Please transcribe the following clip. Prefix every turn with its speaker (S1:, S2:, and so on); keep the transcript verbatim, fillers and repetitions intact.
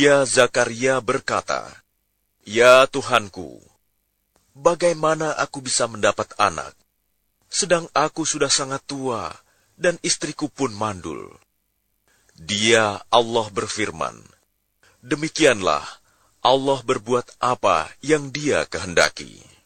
S1: Dia Zakaria berkata, "Ya Tuhanku, bagaimana aku bisa mendapat anak, sedang aku sudah sangat tua dan istriku pun mandul?" Dia Allah berfirman, "Demikianlah Allah berbuat apa yang Dia kehendaki."